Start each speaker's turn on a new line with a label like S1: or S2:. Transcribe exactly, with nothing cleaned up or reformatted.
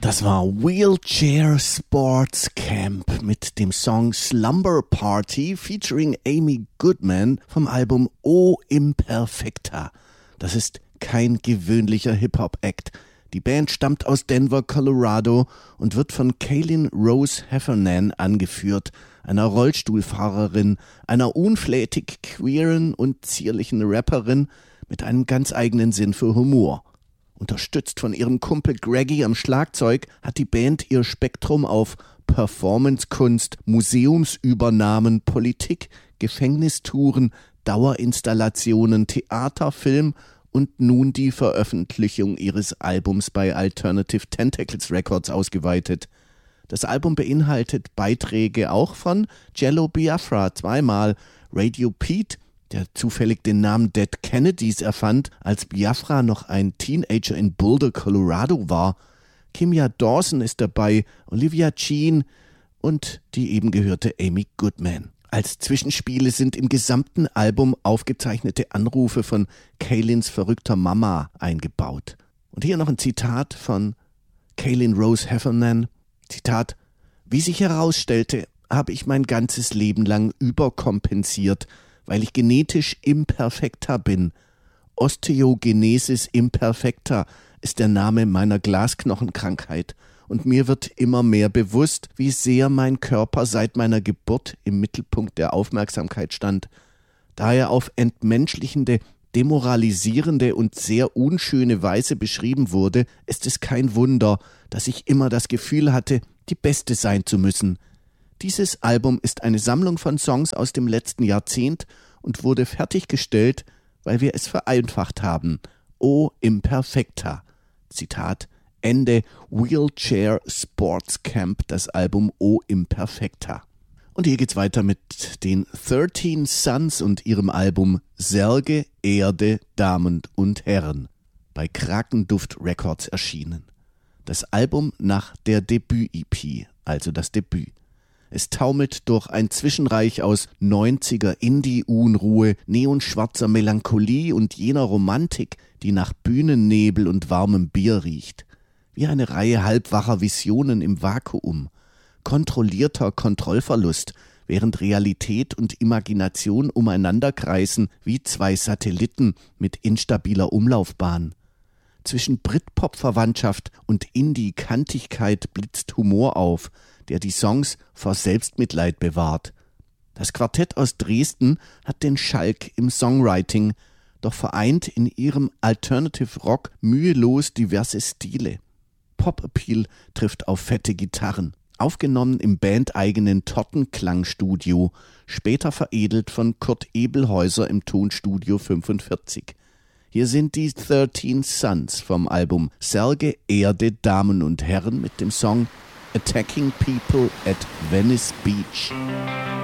S1: Das war Wheelchair Sports Camp mit dem Song Slumber Party featuring Amy Goodman vom Album O Imperfecta. Das ist kein gewöhnlicher Hip-Hop-Act. Die Band stammt aus Denver, Colorado und wird von Kaylin Rose Heffernan angeführt, einer Rollstuhlfahrerin, einer unflätig queeren und zierlichen Rapperin mit einem ganz eigenen Sinn für Humor. Unterstützt von ihrem Kumpel Greggy am Schlagzeug hat die Band ihr Spektrum auf Performancekunst, Museumsübernahmen, Politik, Gefängnistouren, Dauerinstallationen, Theater, Film und nun die Veröffentlichung ihres Albums bei Alternative Tentacles Records ausgeweitet. Das Album beinhaltet Beiträge auch von Jello Biafra zweimal, Radio Pete, der zufällig den Namen Dead Kennedys erfand, als Biafra noch ein Teenager in Boulder, Colorado war. Kimya Dawson ist dabei, Olivia Jean und die eben gehörte Amy Goodman. Als Zwischenspiele sind im gesamten Album aufgezeichnete Anrufe von Kaylins verrückter Mama eingebaut. Und hier noch ein Zitat von Kaylin Rose Heffernan. Zitat: Wie sich herausstellte, habe ich mein ganzes Leben lang überkompensiert, weil ich genetisch imperfekter bin. Osteogenesis imperfecta ist der Name meiner Glasknochenkrankheit und mir wird immer mehr bewusst, wie sehr mein Körper seit meiner Geburt im Mittelpunkt der Aufmerksamkeit stand. Da er auf entmenschlichende, demoralisierende und sehr unschöne Weise beschrieben wurde, ist es kein Wunder, dass ich immer das Gefühl hatte, die Beste sein zu müssen. Dieses Album ist eine Sammlung von Songs aus dem letzten Jahrzehnt und wurde fertiggestellt, weil wir es vereinfacht haben. O Imperfecta. Zitat Ende. Wheelchair Sports Camp, das Album O Imperfecta. Und hier geht's weiter mit den thirteen Sons und ihrem Album Särge, Erde, Damen und Herren. Bei Krakenduft Records erschienen. Das Album nach der Debüt-E P, also das Debüt. Es taumelt durch ein Zwischenreich aus neunziger Indie-Unruhe, neonschwarzer Melancholie und jener Romantik, die nach Bühnennebel und warmem Bier riecht. Wie eine Reihe halbwacher Visionen im Vakuum. Kontrollierter Kontrollverlust, während Realität und Imagination umeinanderkreisen wie zwei Satelliten mit instabiler Umlaufbahn. Zwischen Britpop-Verwandtschaft und Indie-Kantigkeit blitzt Humor auf, der die Songs vor Selbstmitleid bewahrt. Das Quartett aus Dresden hat den Schalk im Songwriting, doch vereint in ihrem Alternative Rock mühelos diverse Stile. Pop-Appeal trifft auf fette Gitarren, aufgenommen im bandeigenen Tortenklangstudio, später veredelt von Kurt Ebelhäuser im Tonstudio fünfundvierzig. Hier sind die thirteen Sons vom Album Särge, Erde, Damen und Herren mit dem Song Attacking People at Venice Beach.